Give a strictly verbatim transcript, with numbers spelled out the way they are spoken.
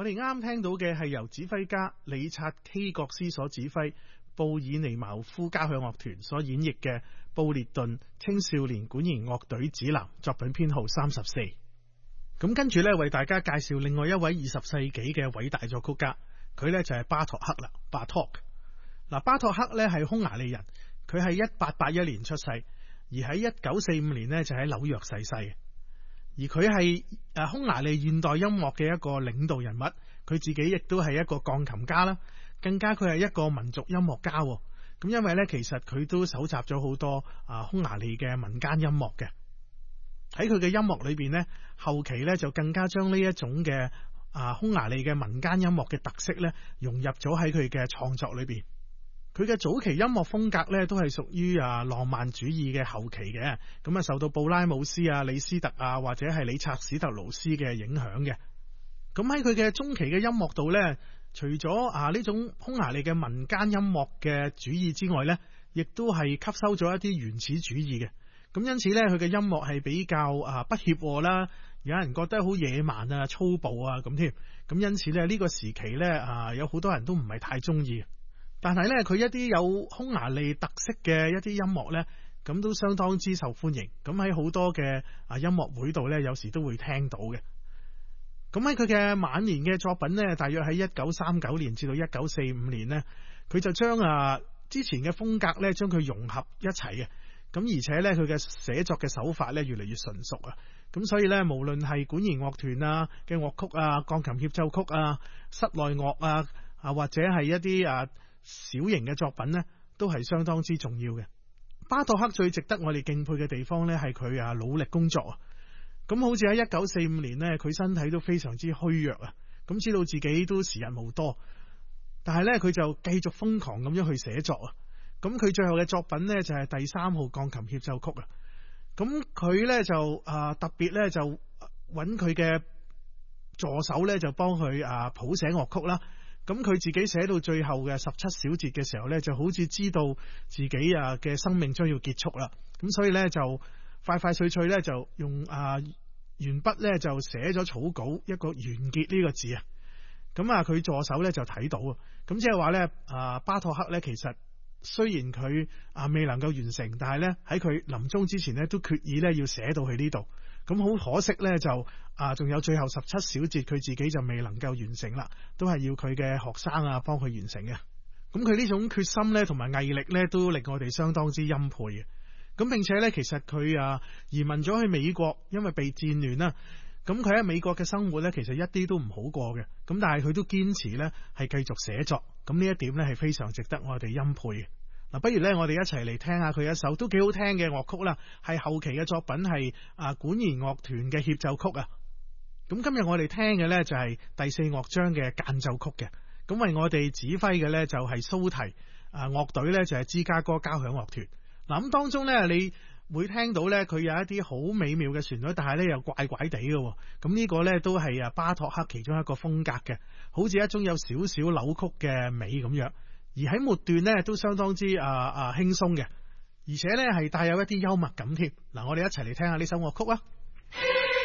我哋啱聽到嘅係由指揮家理察 K 國斯所指揮，布爾尼茅夫交響樂團所演繹嘅布列頓青少年管弦樂隊指南作品編號三十四。咁跟住咧，為大家介紹另外一位二十世紀嘅偉大作曲家，佢咧就係巴托克啦。巴托克嗱，巴托克咧係匈牙利人，佢係一八八一年出世，而喺一九四五年呢就喺紐約逝世。而佢係誒匈牙利現代音樂嘅一個領導人物，佢自己亦都係一個鋼琴家啦，更加佢係一個民族音樂家。咁因為咧，其實佢都搜集咗好多啊匈牙利嘅民間音樂嘅。喺佢嘅音樂裏邊咧，後期咧就更加將呢一種嘅啊匈牙利嘅民間音樂嘅特色咧融入咗喺佢嘅創作裏邊。佢嘅早期音樂風格咧都係屬於啊浪漫主義嘅後期嘅，咁啊受到布拉姆斯啊、李斯特啊或者係理察史特勞斯嘅影響嘅。咁喺佢嘅中期嘅音樂度咧，除咗啊呢種匈牙利嘅民間音樂嘅主義之外咧，亦都係吸收咗一啲原始主義嘅。咁因此咧，佢嘅音樂係比較啊不協和啦，有人覺得好野蠻啊、粗暴啊咁添。咁因此咧，呢個時期咧啊有好多人都唔係太中意。但係咧，佢一啲有匈牙利特色嘅一啲音樂咧，咁都相當之受歡迎。咁喺好多嘅啊音樂會度咧，有時都會聽到嘅。咁喺佢嘅晚年嘅作品咧，大約喺一九三九年至到一九四五年咧，佢就將啊之前嘅風格咧，將佢融合一齊嘅。咁而且咧，佢嘅寫作嘅手法咧，越嚟越純熟啊。咁所以咧，無論係管弦樂團啊嘅樂曲啊、鋼琴協奏曲啊、室內樂啊啊或者係一啲啊小型嘅作品呢，都係相當之重要嘅。巴托克最值得我哋敬佩嘅地方呢，係佢啊努力工作啊。咁好似喺一九四五年呢，佢身體都非常之虛弱啊。咁知道自己都時日無多，但係呢，佢就繼續瘋狂咁樣去寫作啊。咁佢最後嘅作品呢，就係第三號鋼琴協奏曲啊。咁佢呢，就啊特別呢，就揾佢嘅助手呢，就幫佢啊譜寫樂曲啦。咁佢自己寫到最後嘅十七小節嘅時候呢，就好似知道自己啊嘅生命將要結束啦。咁所以呢，就快快脆脆呢，就用啊鉛筆呢，就寫咗草稿一個完結呢個字啊。咁啊佢助手呢，就睇到啊。咁即係話呢，啊巴托克呢，其實雖然佢啊未能夠完成，但係呢，喺佢臨終之前呢，都決意呢要寫到去呢度。咁好可惜咧，就啊，仲有最後十七小節，佢自己就未能夠完成啦，都係要佢嘅學生啊幫佢完成嘅。咁佢呢種決心咧，同埋毅力咧，都令我哋相當之欽佩嘅。咁並且咧，其實佢啊移民咗去美國，因為被戰亂啦。咁佢喺美國嘅生活咧，其實一啲都唔好過嘅。咁但係佢都堅持咧，係繼續寫作。咁呢一點咧，係非常值得我哋欽佩嘅。嗱，不如咧，我哋一齊嚟聽下佢一首都幾好聽嘅樂曲啦，係後期嘅作品，係啊管弦樂團嘅協奏曲啊。咁今日我哋聽嘅咧就係第四樂章嘅間奏曲嘅。咁為我哋指揮嘅咧就係蘇提啊樂隊咧就係芝加哥交響樂團。嗱，咁當中咧你會聽到咧佢有一啲好美妙嘅旋律，但係咧又怪怪地嘅。咁呢個咧都係啊巴托克其中一個風格嘅，好似一種有少少扭曲嘅美咁樣。而喺末段咧都相當之啊啊輕鬆嘅，而且咧係帶有一啲幽默感添。嗱，我哋一齊嚟聽下呢首樂曲啊！